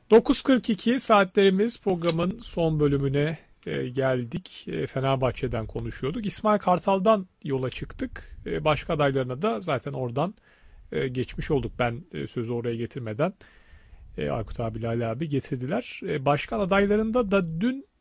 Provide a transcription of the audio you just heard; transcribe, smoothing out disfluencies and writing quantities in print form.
9.42 saatlerimiz programın son bölümüne geldik. Fenerbahçe'den konuşuyorduk. İsmail Kartal'dan yola çıktık. Başka adaylarına da zaten oradan geçmiş olduk. Ben sözü oraya getirmeden Aykut abi, Lale abi getirdiler. Başkan adaylarında da dün